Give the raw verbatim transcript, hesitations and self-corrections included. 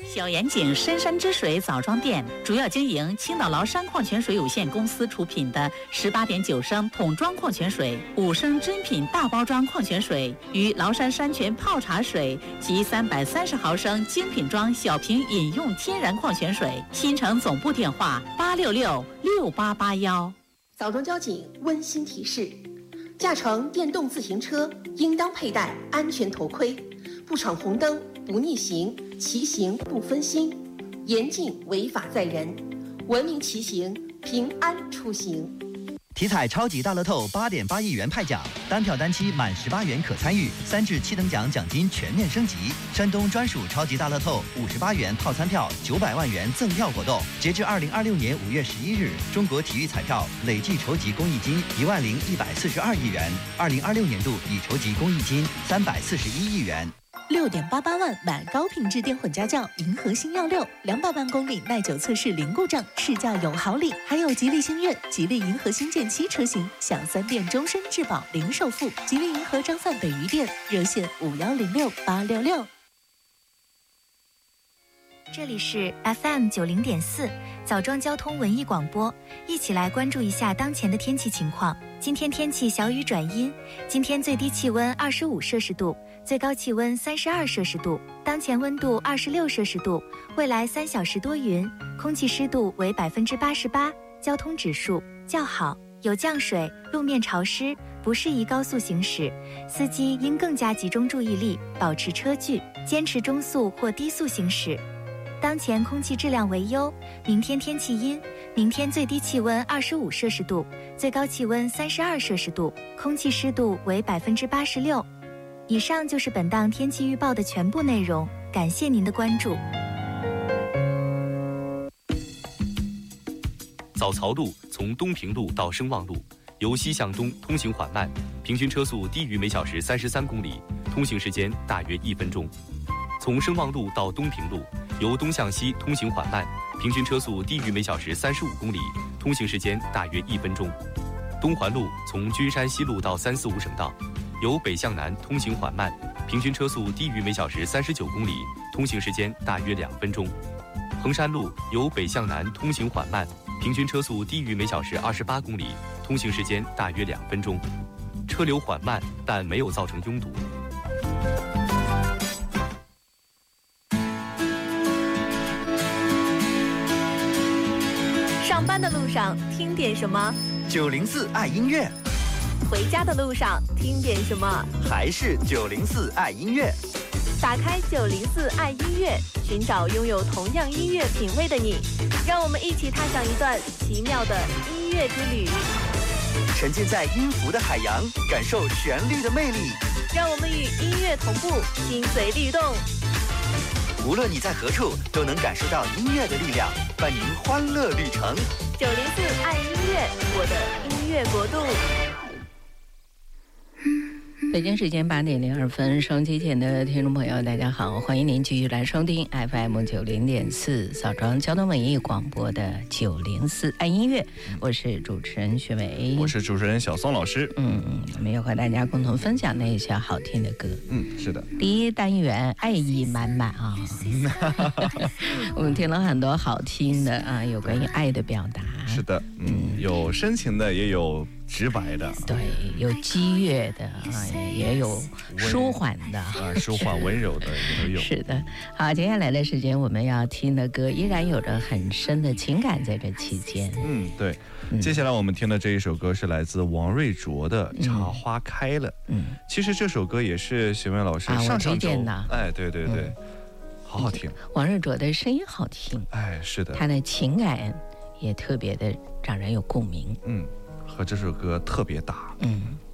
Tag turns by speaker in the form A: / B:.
A: 小盐井深山之水枣庄店主要经营青岛崂山矿泉水有限公司出品的十八点九升桶装矿泉水、五升真品大包装矿泉水与崂山山泉泡茶水及三百三十毫升精品装小瓶饮用天然矿泉水。新城总部电话八六六六八八幺。
B: 枣庄交警温馨提示：驾乘电动自行车应当佩戴安全头盔，不闯红灯、不逆行，骑行不分心，严禁违法载人，文明骑行，平安出行。
C: 体彩超级大乐透八点八亿元派奖，单票单期满十八元可参与，三至七等奖奖金全面升级。山东专属超级大乐透五十八元套餐票九百万元赠票活动，截至二零二六年五月十一日，中国体育彩票累计筹集公益金一万零一百四十二亿元，二零二六年度已筹集公益金三百四十一亿元。
D: 六点八八万买高品质电混家轿银河星耀六，两百万公里耐久测试零故障，试驾有好礼，还有吉利星越、吉利银河星舰七车型享三电终身质保零首付。吉利银河张范北余店热线五幺零六八六六。
E: 这里是 F M 九零点四枣庄交通文艺广播，一起来关注一下当前的天气情况。今天天气小雨转阴，今天最低气温二十五摄氏度，最高气温三十二摄氏度，当前温度二十六摄氏度，未来三小时多云，空气湿度为百分之八十八，交通指数较好，有降水，路面潮湿，不适宜高速行驶，司机应更加集中注意力，保持车距，坚持中速或低速行驶。当前空气质量为优，明天天气阴，明天最低气温二十五摄氏度，最高气温三十二摄氏度，空气湿度为百分之八十六。以上就是本档天气预报的全部内容，感谢您的关注。
F: 枣槽路从东平路到声望路，由西向东通行缓慢，平均车速低于每小时三十三公里，通行时间大约一分钟。从声望路到东平路，由东向西通行缓慢，平均车速低于每小时三十五公里，通行时间大约一分钟。东环路从君山西路到三四五省道，由北向南通行缓慢，平均车速低于每小时三十九公里，通行时间大约两分钟。衡山路由北向南通行缓慢，平均车速低于每小时二十八公里，通行时间大约两分钟。车流缓慢，但没有造成拥堵。
G: 上班的路上听点什么？
C: 九零四爱音乐。
G: 回家的路上听点什么？
C: 还是九零四爱音乐。
G: 打开九零四爱音乐，寻找拥有同样音乐品味的你，让我们一起踏上一段奇妙的音乐之旅，
C: 沉浸在音符的海洋，感受旋律的魅力。
G: 让我们与音乐同步，心随律动。
C: 无论你在何处，都能感受到音乐的力量，伴您欢乐旅程。
G: 九零四爱音乐，我的音乐国度。
H: 北京时间八点零二分，收音机前的听众朋友，大家好，欢迎您继续来收听 F M 九零点四枣庄交通文艺广播的九零四爱音乐，我是主持人薛伟，
I: 我是主持人小松老师。
H: 嗯，我们要和大家共同分享那些好听的歌。
I: 嗯，是的。
H: 第一单元爱意满满啊，我们听了很多好听的啊，有关于爱的表达。
I: 是的，嗯，有深情的，也有直白的，
H: 对，有激越的啊，也有舒缓的
I: 啊，舒缓温柔的也都有。
H: 是的，好，接下来的时间我们要听的歌依然有着很深的情感在这期间。
I: 嗯，对。嗯、接下来我们听的这一首歌是来自王瑞卓的《茶花开了》。嗯，其实这首歌也是询问老师上上周、啊、哎，对对对、嗯，好好听。
H: 王瑞卓的声音好听，
I: 哎，是的，
H: 他的情感也特别的让人有共鸣。
I: 嗯，和这首歌特别搭。
H: 嗯。